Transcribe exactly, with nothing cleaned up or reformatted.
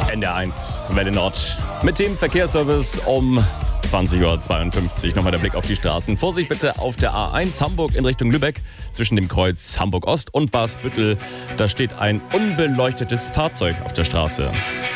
N D R eins, Welle Nord. Mit dem Verkehrsservice um zwanzig Uhr zweiundfünfzig. Nochmal der Blick auf die Straßen. Vorsicht bitte auf der A eins Hamburg in Richtung Lübeck zwischen dem Kreuz Hamburg Ost und Barsbüttel. Da steht ein unbeleuchtetes Fahrzeug auf der Straße.